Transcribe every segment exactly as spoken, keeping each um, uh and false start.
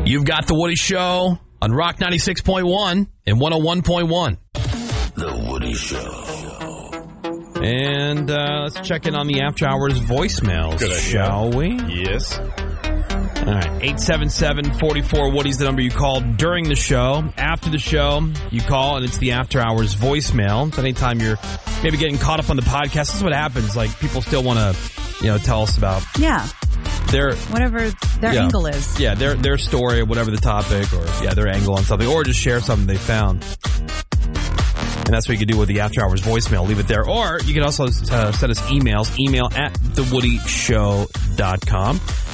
You've got The Woody Show on Rock ninety-six point one and one oh one point one. The Woody Show. And uh, let's check in on the After Hours voicemails, Good idea. shall we? Yes. All right, eight seven seven, four four, Woody's the number you call during the show. After the show, you call, and it's the After Hours voicemail. So anytime you're maybe getting caught up on the podcast, this is what happens. Like, people still want to, you know, tell us about Yeah. their... Whatever their Yeah. angle is. Yeah, their their story or whatever the topic, or, yeah, their angle on something, or just share something they found. And that's what you can do with the After Hours voicemail. Leave it there. Or you can also uh, send us emails. Email at the woody show dot com.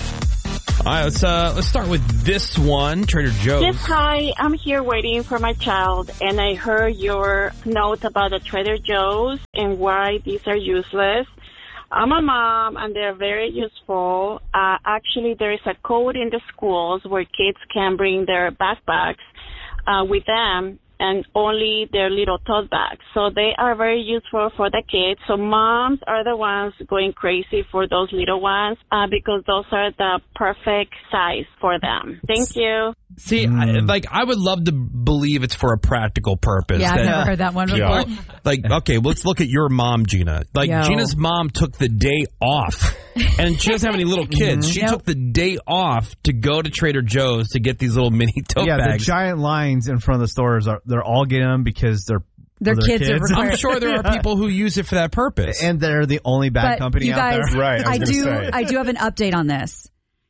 All right, let's, uh, let's start with this one. Trader Joe's. Yes, hi. I'm here waiting for my child, and I heard your note about the Trader Joe's and why these are useless. I'm a mom, and they're very useful. Uh, actually, there is a code in the schools where kids can bring their backpacks uh, with them, and only their little tote bags. So they are very useful for the kids. So moms are the ones going crazy for those little ones uh, because those are the perfect size for them. Thank you. See, I, like, I would love to believe it's for a practical purpose. Yeah, I've that- never heard that one before. Yeah. Like, okay, let's look at your mom, Gina. Like, Yo. Gina's mom took the day off, and she doesn't have any little kids. She Nope. took the day off to go to Trader Joe's to get these little mini tote yeah, bags. the giant lines in front of the stores are they're all getting them because they're Their for kids are required. I'm sure there are people who use it for that purpose. and they're the only bag But company you guys, out there. Right, I I, was do. gonna say. I do have an update on this.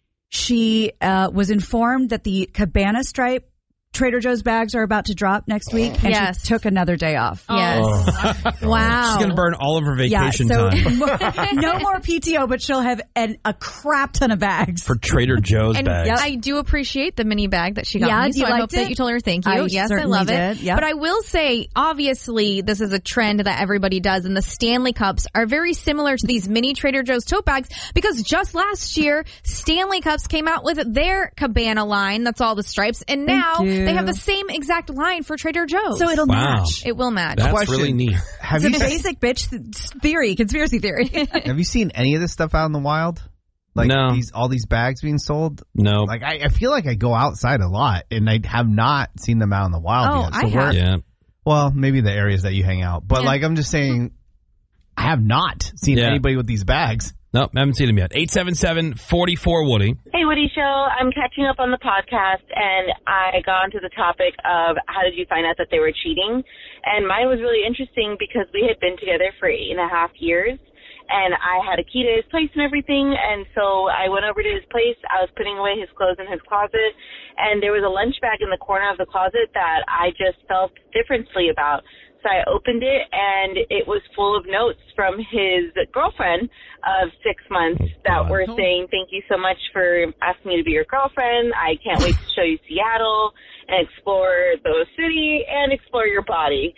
She uh, was informed that the Cabana Stripe Trader Joe's bags are about to drop next week, and Yes. she took another day off. Yes. Wow. She's going to burn all of her Yeah, vacation so time no more P T O, but she'll have an, a crap ton of bags. for Trader Joe's And bags. I do appreciate the mini bag that she got Yeah, me, so you I hope liked that it? you told her thank you. I yes, I certainly love it. did, yep. But I will say, obviously, this is a trend that everybody does, and the Stanley Cups are very similar to these mini Trader Joe's tote bags because just last year, Stanley Cups came out with their Cabana line, that's all the stripes, and now you. they have the same exact line for Trader Joe's. So it'll Wow. match. it will match. That's Question. really neat. Have It's you a basic bitch th- theory, conspiracy theory. have you seen any of this stuff out in the wild? Like No. these all these bags being sold? No. Like I, I feel like I go outside a lot and I have not seen them out in the wild Oh, yet. I we're- have. Yeah. Well, maybe the areas that you hang out. But Yeah. like I'm just saying I have not seen Yeah. anybody with these bags. Nope, haven't seen them yet. eight seven seven, four four, Woody. Hey, Woody Show. I'm catching up on the podcast, and I got onto the topic of how did you find out that they were cheating. And mine was really interesting because we had been together for eight and a half years, and I had a key to his place and everything. And so I went over to his place. I was putting away his clothes in his closet, and there was a lunch bag in the corner of the closet that I just felt differently about. So I opened it, and it was full of notes from his girlfriend of six months that were saying, thank you so much for asking me to be your girlfriend. I can't wait to show you Seattle and explore the city and explore your body.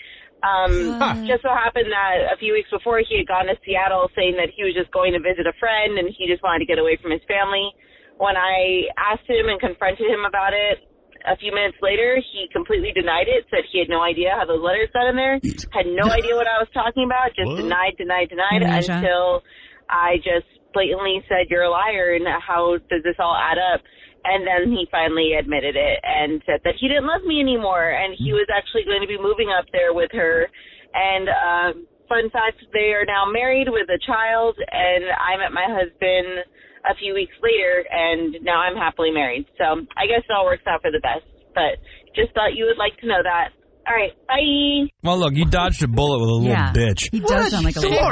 Um, just so happened that a few weeks before he had gone to Seattle saying that he was just going to visit a friend and he just wanted to get away from his family. When I asked him and confronted him about it, a few minutes later, he completely denied it, said he had no idea how those letters got in there, had no idea what I was talking about, just What? denied, denied, denied, Amnesia. until I just blatantly said, you're a liar, and how does this all add up? And then he finally admitted it and said that he didn't love me anymore, and he was actually going to be moving up there with her. And uh, fun fact, they are now married with a child, and I met my husband a few weeks later, and now I'm happily married. So I guess it all works out for the best. But just thought you would like to know that. All right, bye. Well, look, you dodged a bullet with a little yeah. bitch. He does sound like a little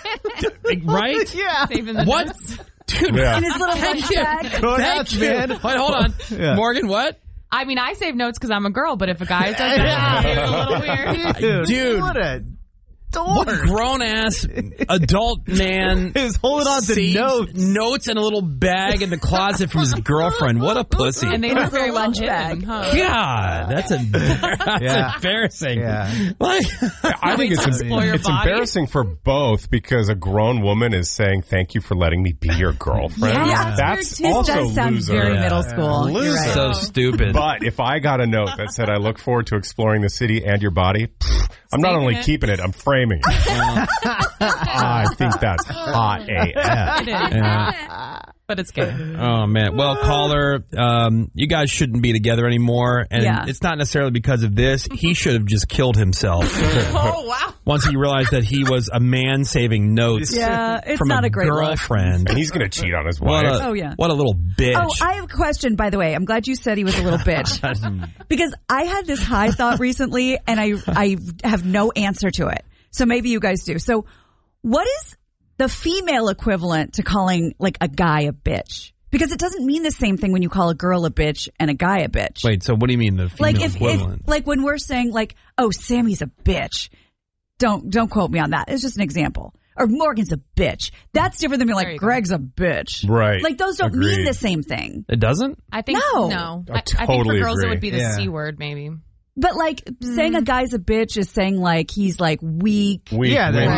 Right? Yeah. What? Dude, Yeah. in his little lunch bag. Go thank nuts, you. man. Wait, hold on. Yeah. Morgan, what? I mean, I save notes because I'm a girl, but if a guy does that, it's a little weird. Dude, Dude. what a What dork. grown-ass adult man Is holding on to saves notes. notes in a little bag in the closet from his girlfriend. What a pussy. And they look very well lunch hidden, bag. huh? God, that's, a, that's Yeah. embarrassing. Yeah. Like, I think it's explore your it's body. embarrassing for both because a grown woman is saying thank you for letting me be your girlfriend. Yeah. That's His also does sound loser. very Yeah. middle school. You're Loser. right. so stupid. But if I got a note that said I look forward to exploring the city and your body, pff, I'm not Saving only it. keeping it, I'm framing it. I think that's hot A F. It is. Yeah. but it's good. Oh, man. Well, caller, um, you guys shouldn't be together anymore. And Yeah. it's not necessarily because of this. He should have just killed himself. Oh, wow. Once he realized that he was a man saving notes Yeah, it's from not a, a great look. girlfriend. And he's going to cheat on his What wife. a, Oh, yeah. What a little bitch. Oh, I have a question, by the way. I'm glad you said he was a little bitch. Because I had this high thought recently, and I, I have no answer to it. So maybe you guys do. So what is the female equivalent to calling, like, a guy a bitch? Because it doesn't mean the same thing when you call a girl a bitch and a guy a bitch. Wait, so what do you mean the female like if, equivalent? if like when we're saying like, oh, Sammy's a bitch. Don't don't quote me on that. It's just an example. Or Morgan's a bitch. That's different than being There like you go. Greg's a bitch. Right. Like those don't mean Agreed. the same thing. It doesn't? I think No. no. I I, I think for totally girls agree. it would be the Yeah. C word, maybe. But like saying a guy's a bitch is saying like he's like weak. Weak, Yeah, wimp,